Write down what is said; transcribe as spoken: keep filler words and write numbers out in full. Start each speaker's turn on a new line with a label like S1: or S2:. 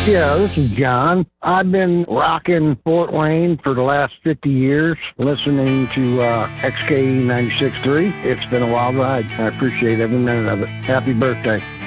S1: Yeah, this is John. I've been rocking Fort Wayne for the last fifty years, listening to uh, X K E ninety-six point three. It's been a wild ride. I appreciate every minute of it. Happy birthday.